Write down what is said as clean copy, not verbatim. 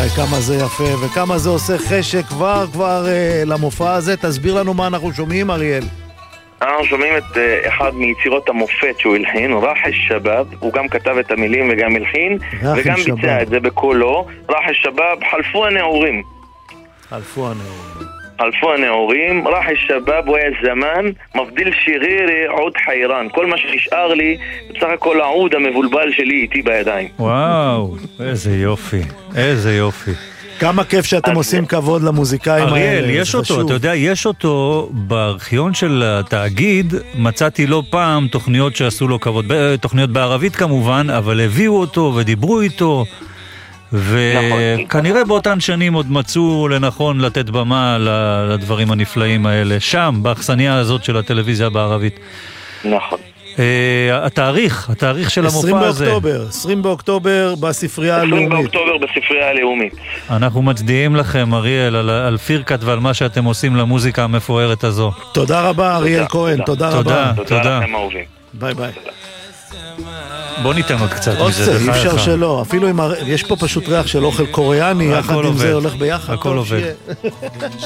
וואי, כמה זה יפה וכמה זה עושה חשק כבר למופע הזה. תסביר לנו מה אנחנו שומעים, אריאל. אנחנו שומעים את אחד מיצירות המופת שהוא הלחין, רחש שבאב. הוא גם כתב את המילים וגם הלחין וגם ביצע את זה בקולו. רחש שבאב, חלפו הנעורים. חלפו הנעורים, רחש שבאב והיה זמן, מבדיל שירירי עוד חיירן. כל מה שנשאר לי, בסך הכל העוד המבולבל שלי איתי בידיים. וואו, איזה יופי, איזה יופי. כמה כיף שאתם עושים כבוד למוזיקאים האלה. אריאל, יש אותו, אתה יודע, יש אותו בארכיון של התאגיד, מצאתי לא פעם תוכניות שעשו לו כבוד, תוכניות בערבית כמובן, אבל הביאו אותו ודיברו איתו, וכנראה באותן שנים עוד מצאו לנכון לתת במה לדברים הנפלאים האלה, שם, באכסניה הזאת של הטלוויזיה בערבית. נכון. התאריך של המופע הזה 20 באוקטובר בספרייה הלאומית. 20 באוקטובר בספרייה הלאומית. אנחנו מצדיעים לכם, אריאל, על פירקת ועל מה שאתם עושים למוזיקה המפוארת הזו. תודה רבה, אריאל כהן, תודה רבה. תודה לכם אהובים. ביי ביי. בוא ניתן עוד קצת מזה. אי אפשר שלא, אפילו יש פה פשוט ריח של אוכל קוריאני, יחד עם זה הולך ביחד. הכל עובד.